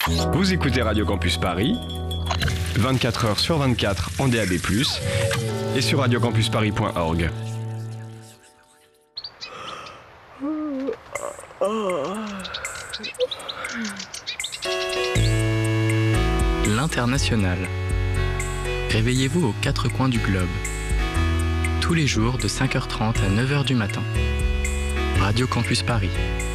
Vous écoutez Radio Campus Paris, 24 heures sur 24 en DAB+, et sur radiocampusparis.org. L'International. Réveillez-vous aux quatre coins du globe. Tous les jours de 5h30 à 9h du matin. Radio Campus Paris.